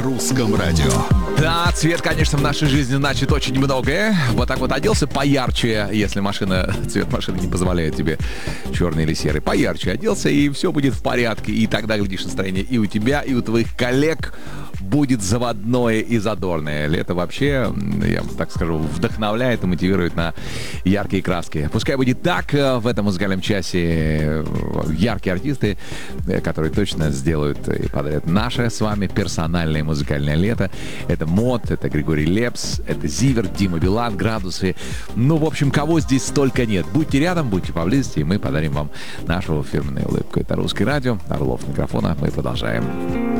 Русском радио. Да, цвет, конечно, в нашей жизни значит очень многое. Вот так вот оделся поярче, если цвет машины не позволяет тебе черный или серый. Поярче оделся, и все будет в порядке. И тогда, глядишь, настроение и у тебя, и у твоих коллег будет заводное и задорное. Лето вообще, я так скажу, вдохновляет и мотивирует на яркие краски. Пускай будет так. В этом музыкальном часе яркие артисты, которые точно сделают и подарят наше с вами персональное музыкальное лето. Это МОД, это Григорий Лепс, это Зиверт, Дима Билан, Градусы. Ну, в общем, кого здесь столько нет. Будьте рядом, будьте поблизости, и мы подарим вам нашу фирменную улыбку. Это Русское радио. Орлов микрофона. Мы продолжаем.